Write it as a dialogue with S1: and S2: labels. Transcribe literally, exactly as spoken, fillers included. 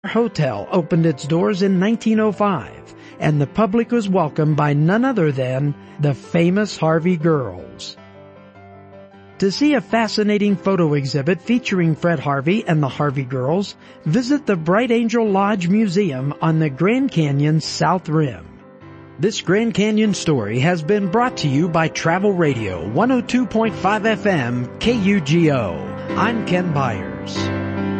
S1: Hotel opened its doors in nineteen oh five, and the public was welcomed by none other than the famous Harvey Girls. To see a fascinating photo exhibit featuring Fred Harvey and the Harvey Girls, visit the Bright Angel Lodge Museum on the Grand Canyon South Rim. This Grand Canyon story has been brought to you by Travel Radio one oh two point five F M K U G O. I'm Ken Byers.